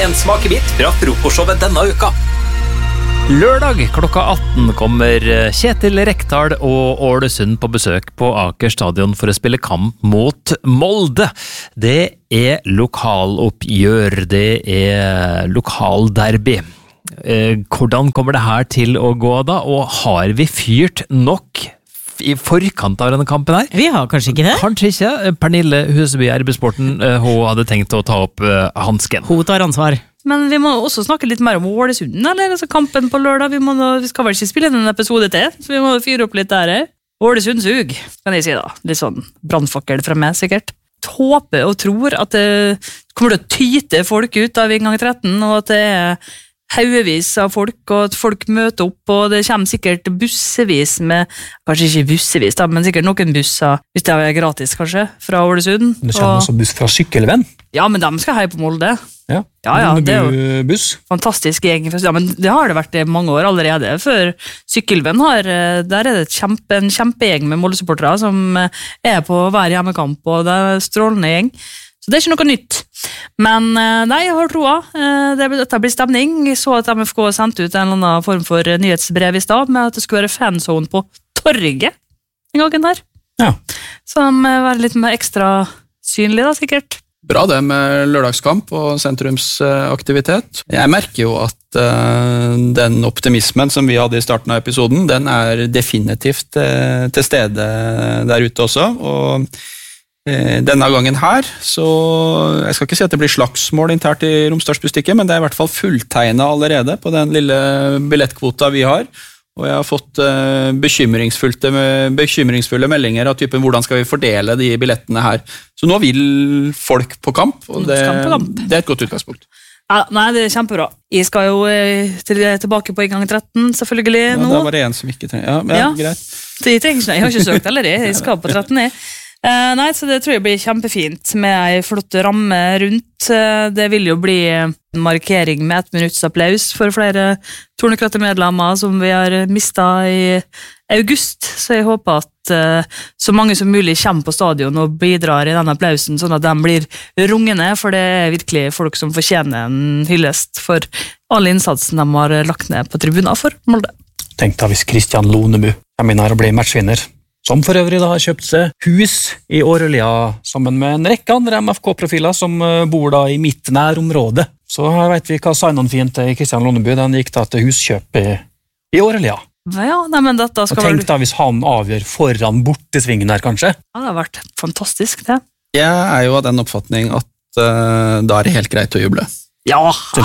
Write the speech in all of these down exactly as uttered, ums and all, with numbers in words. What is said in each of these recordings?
en smakebit fra frokostshowet denne uka. Lørdag klokka atten kommer Kjetil Rekdal og Ålesund på besøk på Aker stadion for å spille kamp mot Molde. Det er lokaloppgjør, det er lokalderby. Hvordan kommer det her til å gå da, og har vi fyrt nok i forkant av denne kampen her? Vi har kanskje ikke det? Kanskje ikke. Pernille Huseby i R B-sporten, hun hadde tenkt å ta opp hansken. Hun tar ansvar. Men vi må også snakke litt mer om Ålesund, eller altså kampen på lørdag. Vi, må, vi skal vel ikke spille en episode til, så vi må fyre opp litt der. Ålesund sug, kan jeg si da. Litt sånn brannfakkel fra meg, sikkert. Håper og tror at det kommer til å tyte folk ut av inngang tretten, og at det er haugevis av folk, og at folk møter opp, og det kommer sikkert bussevis med, kanskje ikke bussevis da, men sikkert noen busser, hvis det er gratis kanskje, fra Ålesund. Det kommer og, også buss fra Sykkelvenn. Ja, men de skal heie på Molde. Ja, ja, ja det er jo buss. Fantastisk gjeng. Ja, men det har det vært i mange år allerede, for Sykkelvenn har, der er det et kjempe, en kjempegjeng med Molde-supportere som er på hver hjemmekamp, og det er strålende gjeng. Så det er ikke noe nytt. Men nei, jeg har troa. Det, dette blir stemning. Jeg så at M F K sendte ut en eller annen form for nyhetsbrev i stad, med at det skulle være fanzone på torget en gangen der. Ja. Som være litt mer ekstra synlig da, sikkert. Bra det med lørdagskamp og sentrumsaktivitet. Jeg merker jo at uh, den optimismen som vi hadde i starten av episoden, den er definitivt uh, til stede der ute også, og uh, denne gangen her, så jeg skal ikke si at det blir slagsmål internt i Romsdalsbustikket, men det er i hvert fall fulltegnet allerede på den lille billettkvota vi har. Og jeg har fått uh, bekymringsfulle, bekymringsfulle meldinger av typen hvordan skal vi fordele de billettene her. Så nå vil folk på kamp, og det, på kamp. det er et godt utgangspunkt. Ja, nei, det er kjempebra. Jeg skal jo eh, til, tilbake på inngang tretten, selvfølgelig, ja, nå. Da var det en som ikke trenger. Ja, ja, ja. greit. Det trenger ikke, jeg har ikke søkt eller jeg skal på tretten, jeg. Eh, nei, så det tror jeg blir kjempefint med en flott ramme rundt. Eh, det vil jo bli en markering med ett minutts applaus for flere Tornekrattet-medlemmer som vi har mistet i august, så jeg håper at eh, så mange som mulig kommer på stadion og bidrar i denne applausen, sånn at de blir rungende, for det er virkelig folk som fortjener en hyllest for all innsatsen de har lagt ned på tribuner for Molde. Tenk da hvis Kristian Lonebu kommer inn her og blir matchvinner, som for øvrig da har kjøpt seg hus i Årølia sammen med en rekke andre M F K-profiler som bor da i mitt nærområde. Så her vet vi hva sign-on fint til Kristian Lonebu, den gikk da til huskjøp i, i Årølia. Ja, nei, men dette skal og tenk da hvis han avgjør foran bortesvingen her, kanskje. Ja, det har vært fantastisk, det. Jeg er jo av den oppfatning at uh, da er det helt greit å juble. Ja,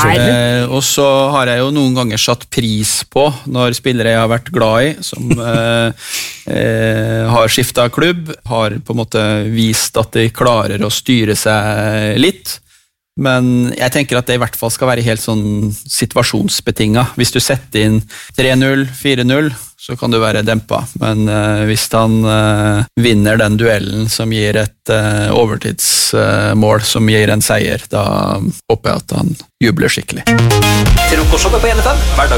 eh, og så har jeg jo noen ganger satt pris på når spillere jeg har vært glad i, som eh, eh, har skiftet klubb, har på en måte vist at de klarer å styre seg litt. Men jeg tenker at det i hvert fall skal være helt sånn situasjonsbetinget. Hvis du setter inn tre null, fire null, så kan du være dempet. Men uh, hvis han uh, vinner den duellen som gir et uh, overtidsmål, uh, som gir en seier, da håper jeg at han jubler skikkelig. Frokostshowet på N F M, hverdag